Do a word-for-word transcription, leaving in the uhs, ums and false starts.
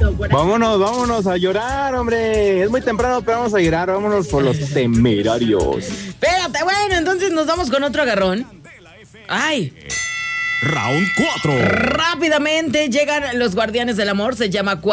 Vámonos, vámonos a llorar, hombre. Es muy temprano, pero vamos a llorar. Vámonos por los temerarios. Espérate, bueno, entonces nos vamos con otro agarrón. ¡Ay! Round cuatro. Rápidamente llegan los Guardianes del Amor, se llama